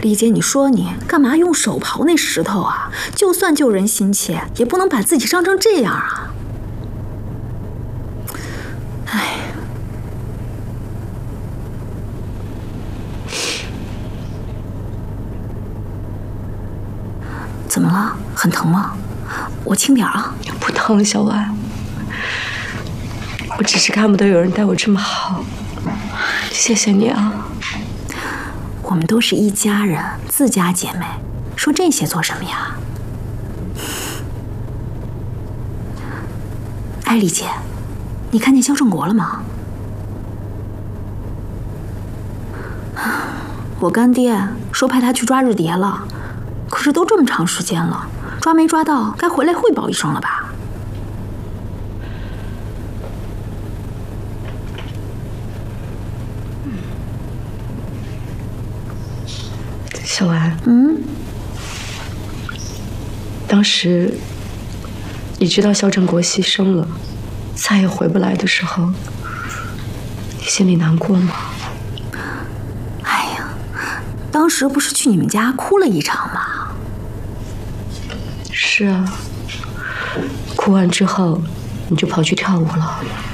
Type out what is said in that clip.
丽姐，你说你干嘛用手刨那石头啊？就算救人心切，也不能把自己伤成这样啊！哎，怎么了？很疼吗？我轻点啊。 不疼，小婉。我只是看不得有人待我这么好，谢谢你啊。 我们都是一家人，自家姐妹，说这些做什么呀？哎，丽姐，你看见肖正国了吗？我干爹说派他去抓日谍了，可是都这么长时间了，抓没抓到，该回来汇报一声了吧？ 小婉，当时你知道肖正国牺牲了，再也回不来的时候，你心里难过吗？ 哎呀，当时不是去你们家哭了一场吗？ 是啊，哭完之后你就跑去跳舞了。